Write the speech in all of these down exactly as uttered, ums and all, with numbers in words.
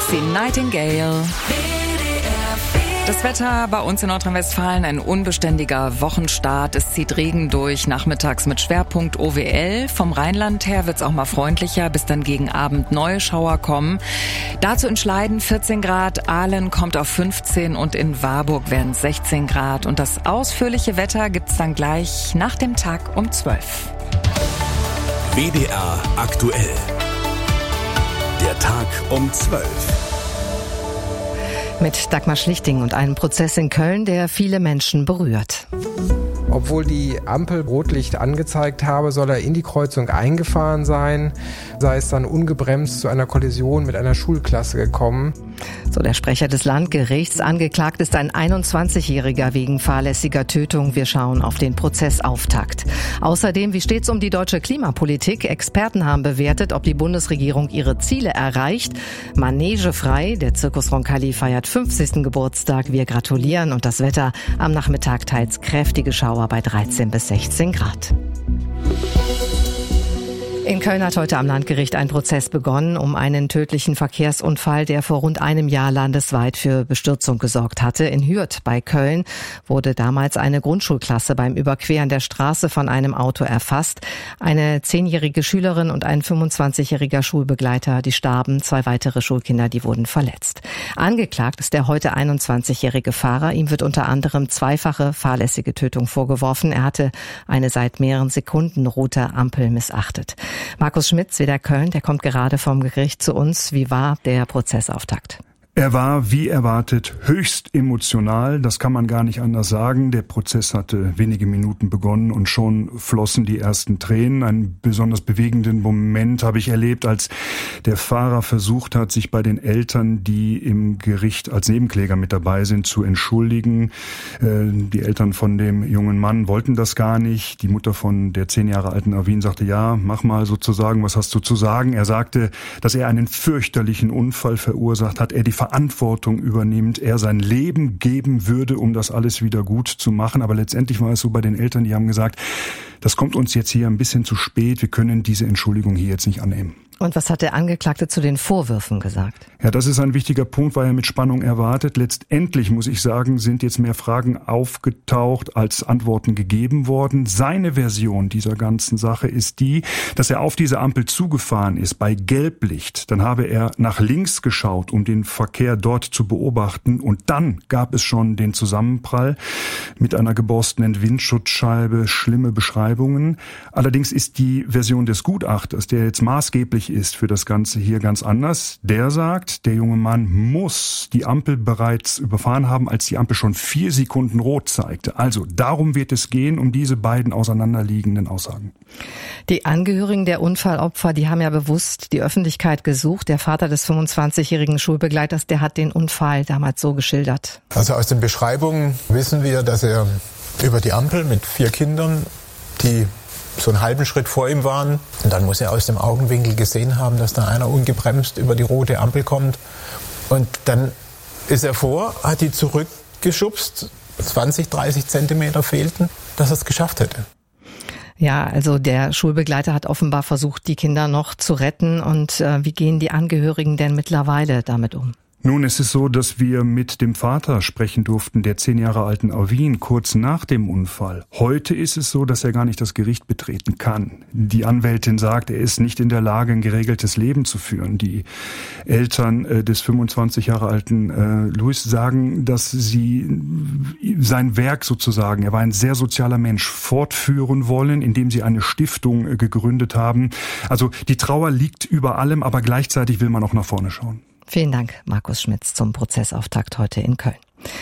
Maxine Nightingale. Das Wetter bei uns in Nordrhein-Westfalen, ein unbeständiger Wochenstart. Es zieht Regen durch, nachmittags mit Schwerpunkt O W L. Vom Rheinland her wird es auch mal freundlicher, bis dann gegen Abend neue Schauer kommen. Dazu in Schleiden vierzehn Grad, Aalen kommt auf fünfzehn und in Warburg werden es sechzehn Grad. Und das ausführliche Wetter gibt's dann gleich nach dem Tag um zwölf. W D R aktuell. Der Tag um zwölf. Mit Dagmar Schlichting und einem Prozess in Köln, der viele Menschen berührt. Obwohl die Ampel Rotlicht angezeigt habe, soll er in die Kreuzung eingefahren sein, sei es dann ungebremst zu einer Kollision mit einer Schulklasse gekommen. So der Sprecher des Landgerichts. Angeklagt ist ein einundzwanzigjähriger wegen fahrlässiger Tötung. Wir schauen auf den Prozessauftakt. Außerdem, wie steht's um die deutsche Klimapolitik? Experten haben bewertet, ob die Bundesregierung ihre Ziele erreicht. Manegefrei, der Zirkus Roncalli feiert fünfzigsten Geburtstag. Wir gratulieren und das Wetter am Nachmittag teils kräftige Schauer bei dreizehn bis sechzehn Grad. In Köln hat heute am Landgericht ein Prozess begonnen um einen tödlichen Verkehrsunfall, der vor rund einem Jahr landesweit für Bestürzung gesorgt hatte. In Hürth bei Köln wurde damals eine Grundschulklasse beim Überqueren der Straße von einem Auto erfasst. Eine zehnjährige Schülerin und ein fünfundzwanzigjähriger Schulbegleiter, die starben. Zwei weitere Schulkinder, die wurden verletzt. Angeklagt ist der heute einundzwanzigjährige Fahrer. Ihm wird unter anderem zweifache fahrlässige Tötung vorgeworfen. Er hatte eine seit mehreren Sekunden rote Ampel missachtet. Markus Schmitz, W D R Köln, der kommt gerade vom Gericht zu uns. Wie war der Prozessauftakt? Er war, wie erwartet, höchst emotional. Das kann man gar nicht anders sagen. Der Prozess hatte wenige Minuten begonnen und schon flossen die ersten Tränen. Einen besonders bewegenden Moment habe ich erlebt, als der Fahrer versucht hat, sich bei den Eltern, die im Gericht als Nebenkläger mit dabei sind, zu entschuldigen. Die Eltern von dem jungen Mann wollten das gar nicht. Die Mutter von der zehn Jahre alten Arvin sagte, ja, mach mal sozusagen, was hast du zu sagen? Er sagte, dass er einen fürchterlichen Unfall verursacht hat, er die Verantwortung übernimmt, er sein Leben geben würde, um das alles wieder gut zu machen. Aber letztendlich war es so bei den Eltern, die haben gesagt, das kommt uns jetzt hier ein bisschen zu spät, wir können diese Entschuldigung hier jetzt nicht annehmen. Und was hat der Angeklagte zu den Vorwürfen gesagt? Ja, das ist ein wichtiger Punkt, weil er mit Spannung erwartet. Letztendlich, muss ich sagen, sind jetzt mehr Fragen aufgetaucht, als Antworten gegeben worden. Seine Version dieser ganzen Sache ist die, dass er auf diese Ampel zugefahren ist bei Gelblicht. Dann habe er nach links geschaut, um den Verkehr dort zu beobachten. Und dann gab es schon den Zusammenprall mit einer geborstenen Windschutzscheibe, schlimme Beschreibungen. Allerdings ist die Version des Gutachters, der jetzt maßgeblich ist für das Ganze hier, ganz anders. Der sagt, der junge Mann muss die Ampel bereits überfahren haben, als die Ampel schon vier Sekunden rot zeigte. Also darum wird es gehen, um diese beiden auseinanderliegenden Aussagen. Die Angehörigen der Unfallopfer, die haben ja bewusst die Öffentlichkeit gesucht. Der Vater des fünfundzwanzigjährigen Schulbegleiters, der hat den Unfall damals so geschildert. Also aus den Beschreibungen wissen wir, dass er über die Ampel mit vier Kindern, die so einen halben Schritt vor ihm waren. Und dann muss er aus dem Augenwinkel gesehen haben, dass da einer ungebremst über die rote Ampel kommt. Und dann ist er vor, hat die zurückgeschubst, zwanzig, dreißig Zentimeter fehlten, dass er es geschafft hätte. Ja, also der Schulbegleiter hat offenbar versucht, die Kinder noch zu retten. Und äh, wie gehen die Angehörigen denn mittlerweile damit um? Nun, es ist so, dass wir mit dem Vater sprechen durften, der zehn Jahre alten Arvin, kurz nach dem Unfall. Heute ist es so, dass er gar nicht das Gericht betreten kann. Die Anwältin sagt, er ist nicht in der Lage, ein geregeltes Leben zu führen. Die Eltern äh, des fünfundzwanzig Jahre alten äh, Luis sagen, dass sie sein Werk sozusagen, er war ein sehr sozialer Mensch, fortführen wollen, indem sie eine Stiftung äh, gegründet haben. Also die Trauer liegt über allem, aber gleichzeitig will man auch nach vorne schauen. Vielen Dank, Markus Schmitz, zum Prozessauftakt heute in Köln.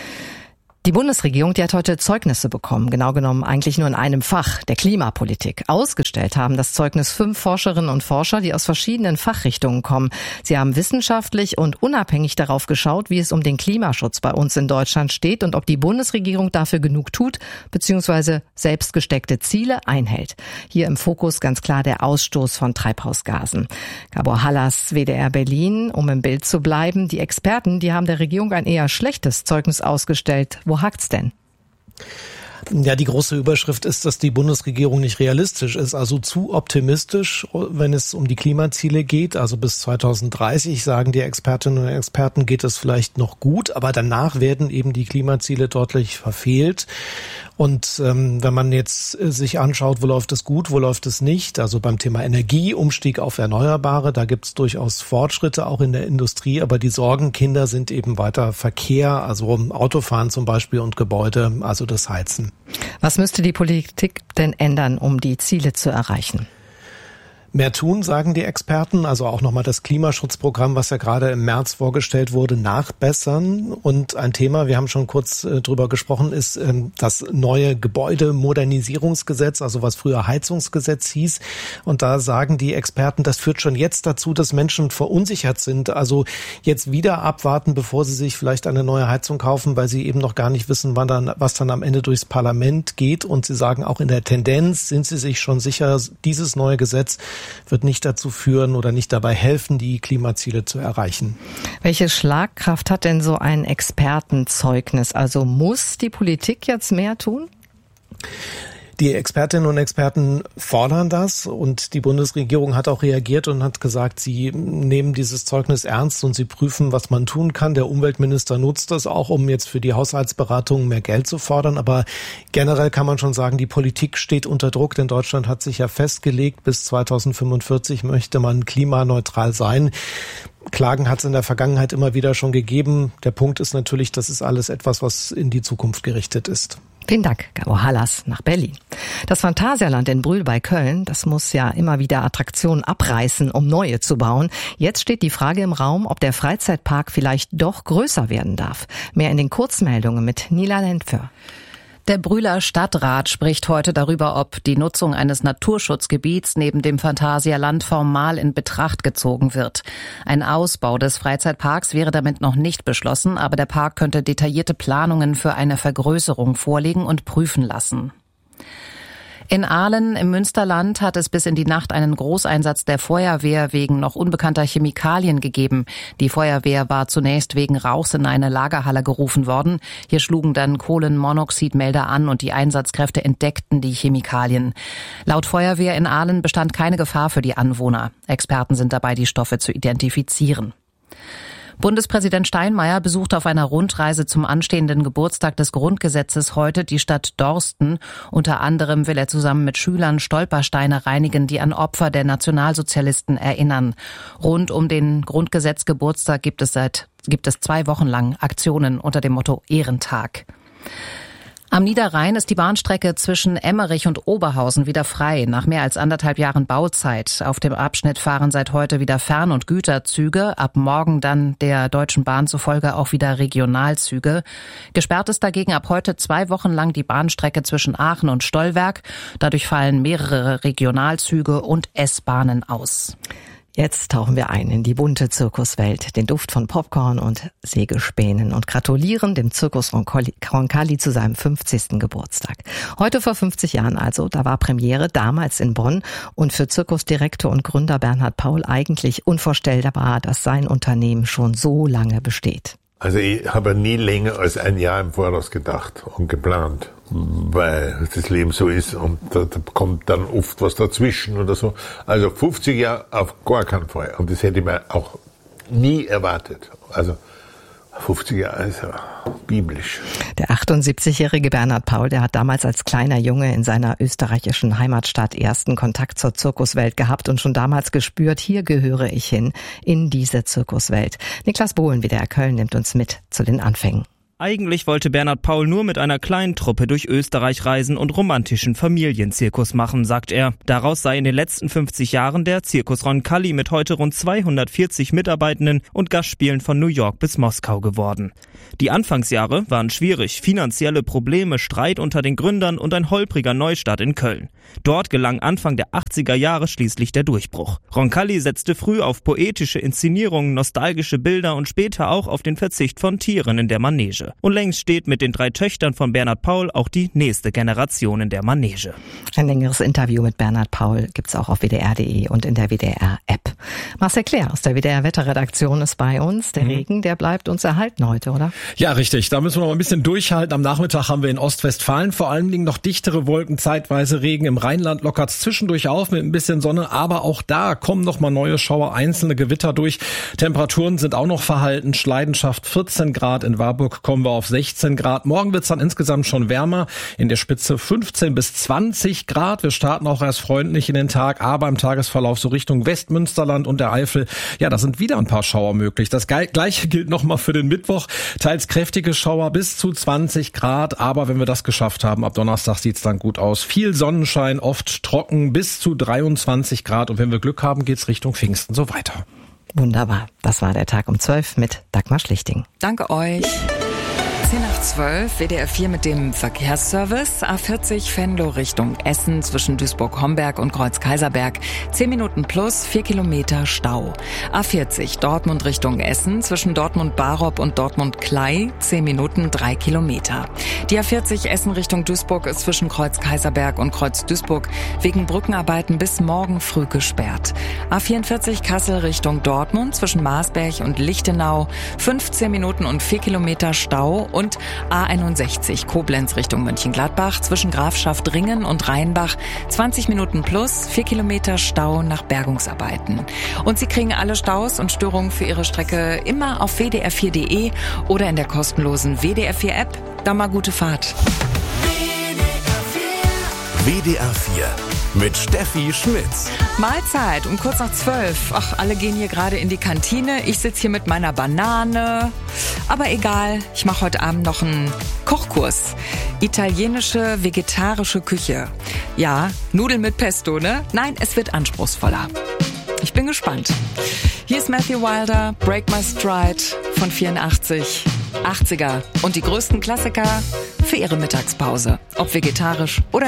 Die Bundesregierung, die hat heute Zeugnisse bekommen, genau genommen eigentlich nur in einem Fach, der Klimapolitik. Ausgestellt haben das Zeugnis fünf Forscherinnen und Forscher, die aus verschiedenen Fachrichtungen kommen. Sie haben wissenschaftlich und unabhängig darauf geschaut, wie es um den Klimaschutz bei uns in Deutschland steht und ob die Bundesregierung dafür genug tut, beziehungsweise selbst gesteckte Ziele einhält. Hier im Fokus ganz klar der Ausstoß von Treibhausgasen. Gabor Hallas, W D R Berlin, um im Bild zu bleiben. Die Experten, die haben der Regierung ein eher schlechtes Zeugnis ausgestellt. Wo hakt's denn? Ja, die große Überschrift ist, dass die Bundesregierung nicht realistisch ist, also zu optimistisch, wenn es um die Klimaziele geht. Also bis zweitausenddreißig, sagen die Expertinnen und Experten, geht es vielleicht noch gut, aber danach werden eben die Klimaziele deutlich verfehlt. Und ähm, wenn man jetzt äh, sich anschaut, wo läuft es gut, wo läuft es nicht, also beim Thema Energie, Umstieg auf Erneuerbare, da gibt es durchaus Fortschritte auch in der Industrie, aber die Sorgenkinder sind eben weiter Verkehr, also Autofahren zum Beispiel und Gebäude, also das Heizen. Was müsste die Politik denn ändern, um die Ziele zu erreichen? Mehr tun, sagen die Experten, also auch nochmal das Klimaschutzprogramm, was ja gerade im März vorgestellt wurde, nachbessern. Und ein Thema, wir haben schon kurz äh, drüber gesprochen, ist ähm, das neue Gebäudemodernisierungsgesetz, also was früher Heizungsgesetz hieß. Und da sagen die Experten, das führt schon jetzt dazu, dass Menschen verunsichert sind. Also jetzt wieder abwarten, bevor sie sich vielleicht eine neue Heizung kaufen, weil sie eben noch gar nicht wissen, wann dann, was dann am Ende durchs Parlament geht. Und sie sagen, auch in der Tendenz sind sie sich schon sicher, dieses neue Gesetz wird nicht dazu führen oder nicht dabei helfen, die Klimaziele zu erreichen. Welche Schlagkraft hat denn so ein Expertenzeugnis? Also muss die Politik jetzt mehr tun? Die Expertinnen und Experten fordern das und die Bundesregierung hat auch reagiert und hat gesagt, sie nehmen dieses Zeugnis ernst und sie prüfen, was man tun kann. Der Umweltminister nutzt das auch, um jetzt für die Haushaltsberatungen mehr Geld zu fordern. Aber generell kann man schon sagen, die Politik steht unter Druck, denn Deutschland hat sich ja festgelegt, bis zweitausendfünfundvierzig möchte man klimaneutral sein. Klagen hat es in der Vergangenheit immer wieder schon gegeben. Der Punkt ist natürlich, das ist alles etwas, was in die Zukunft gerichtet ist. Vielen Dank, Gabo Hallas nach Berlin. Das Phantasialand in Brühl bei Köln, das muss ja immer wieder Attraktionen abreißen, um neue zu bauen. Jetzt steht die Frage im Raum, ob der Freizeitpark vielleicht doch größer werden darf. Mehr in den Kurzmeldungen mit Nila Lentfer. Der Brühler Stadtrat spricht heute darüber, ob die Nutzung eines Naturschutzgebiets neben dem Phantasialand formal in Betracht gezogen wird. Ein Ausbau des Freizeitparks wäre damit noch nicht beschlossen, aber der Park könnte detaillierte Planungen für eine Vergrößerung vorlegen und prüfen lassen. In Ahlen im Münsterland hat es bis in die Nacht einen Großeinsatz der Feuerwehr wegen noch unbekannter Chemikalien gegeben. Die Feuerwehr war zunächst wegen Rauchs in eine Lagerhalle gerufen worden. Hier schlugen dann Kohlenmonoxidmelder an und die Einsatzkräfte entdeckten die Chemikalien. Laut Feuerwehr in Ahlen bestand keine Gefahr für die Anwohner. Experten sind dabei, die Stoffe zu identifizieren. Bundespräsident Steinmeier besucht auf einer Rundreise zum anstehenden Geburtstag des Grundgesetzes heute die Stadt Dorsten. Unter anderem will er zusammen mit Schülern Stolpersteine reinigen, die an Opfer der Nationalsozialisten erinnern. Rund um den Grundgesetzgeburtstag gibt es seit gibt es zwei Wochen lang Aktionen unter dem Motto Ehrentag. Am Niederrhein ist die Bahnstrecke zwischen Emmerich und Oberhausen wieder frei, nach mehr als anderthalb Jahren Bauzeit. Auf dem Abschnitt fahren seit heute wieder Fern- und Güterzüge, ab morgen dann der Deutschen Bahn zufolge auch wieder Regionalzüge. Gesperrt ist dagegen ab heute zwei Wochen lang die Bahnstrecke zwischen Aachen und Stollwerk. Dadurch fallen mehrere Regionalzüge und S-Bahnen aus. Jetzt tauchen wir ein in die bunte Zirkuswelt, den Duft von Popcorn und Sägespänen und gratulieren dem Zirkus Roncalli zu seinem fünfzigsten Geburtstag. Heute vor fünfzig Jahren also, da war Premiere, damals in Bonn, und für Zirkusdirektor und Gründer Bernhard Paul eigentlich unvorstellbar, dass sein Unternehmen schon so lange besteht. Also ich habe nie länger als ein Jahr im Voraus gedacht und geplant, weil das Leben so ist und da, da kommt dann oft was dazwischen oder so. Also fünfzig Jahre auf gar keinen Fall und das hätte ich mir auch nie erwartet. Also fünfzig Jahre ist ja biblisch. Der achtundsiebzigjährige Bernhard Paul, der hat damals als kleiner Junge in seiner österreichischen Heimatstadt ersten Kontakt zur Zirkuswelt gehabt und schon damals gespürt, hier gehöre ich hin, in diese Zirkuswelt. Niklas Bohlen, W D R Köln, nimmt uns mit zu den Anfängen. Eigentlich wollte Bernhard Paul nur mit einer kleinen Truppe durch Österreich reisen und romantischen Familienzirkus machen, sagt er. Daraus sei in den letzten fünfzig Jahren der Zirkus Roncalli mit heute rund zweihundertvierzig Mitarbeitenden und Gastspielen von New York bis Moskau geworden. Die Anfangsjahre waren schwierig, finanzielle Probleme, Streit unter den Gründern und ein holpriger Neustart in Köln. Dort gelang Anfang der achtziger Jahre schließlich der Durchbruch. Roncalli setzte früh auf poetische Inszenierungen, nostalgische Bilder und später auch auf den Verzicht von Tieren in der Manege. Manege. Und längst steht mit den drei Töchtern von Bernhard Paul auch die nächste Generation in der Manege. Ein längeres Interview mit Bernhard Paul gibt's auch auf W D R Punkt de und in der W D R-App. Marcel Claire aus der W D R-Wetterredaktion ist bei uns. Der mhm. Regen, der bleibt uns erhalten heute, oder? Ja, richtig. Da müssen wir noch ein bisschen durchhalten. Am Nachmittag haben wir in Ostwestfalen vor allen Dingen noch dichtere Wolken, zeitweise Regen. Im Rheinland lockert's zwischendurch auf mit ein bisschen Sonne, aber auch da kommen noch mal neue Schauer, einzelne Gewitter durch. Temperaturen sind auch noch verhalten. Schleidenschaft vierzehn Grad, in Warburg kommen wir auf sechzehn Grad. Morgen wird's dann insgesamt schon wärmer. In der Spitze fünfzehn bis zwanzig Grad. Wir starten auch erst freundlich in den Tag, aber im Tagesverlauf so Richtung Westmünsterland und der Eifel, ja, da sind wieder ein paar Schauer möglich. Das Gleiche gilt nochmal für den Mittwoch. Teils kräftige Schauer bis zu zwanzig Grad, aber wenn wir das geschafft haben, ab Donnerstag sieht's dann gut aus. Viel Sonnenschein, oft trocken, bis zu dreiundzwanzig Grad und wenn wir Glück haben, geht's Richtung Pfingsten so weiter. Wunderbar. Das war der Tag um zwölf mit Dagmar Schlichting. Danke euch. zehn nach zwölf, W D R vier mit dem Verkehrsservice. A vierzig Venlo Richtung Essen zwischen Duisburg-Homberg und Kreuz-Kaiserberg. zehn Minuten plus, vier Kilometer Stau. A vierzig Dortmund Richtung Essen zwischen Dortmund-Barob und Dortmund-Klei. zehn Minuten, drei Kilometer. Die A vierzig Essen Richtung Duisburg ist zwischen Kreuz-Kaiserberg und Kreuz-Duisburg wegen Brückenarbeiten bis morgen früh gesperrt. A vierundvierzig Kassel Richtung Dortmund zwischen Marsberg und Lichtenau. fünfzehn Minuten und vier Kilometer Stau. Und A einundsechzig Koblenz Richtung Mönchengladbach zwischen Grafschaft-Ringen und Rheinbach. zwanzig Minuten plus, vier Kilometer Stau nach Bergungsarbeiten. Und Sie kriegen alle Staus und Störungen für Ihre Strecke immer auf w d r vier punkt de oder in der kostenlosen W D R vier App. Da mal gute Fahrt. W D R vier mit Steffi Schmitz. Mahlzeit um kurz nach zwölf. Ach, alle gehen hier gerade in die Kantine. Ich sitze hier mit meiner Banane. Aber egal, ich mache heute Abend noch einen Kochkurs. Italienische, vegetarische Küche. Ja, Nudeln mit Pesto, ne? Nein, es wird anspruchsvoller. Ich bin gespannt. Hier ist Matthew Wilder, Break My Stride von vierundachtzig. achtziger und die größten Klassiker für Ihre Mittagspause. Ob vegetarisch oder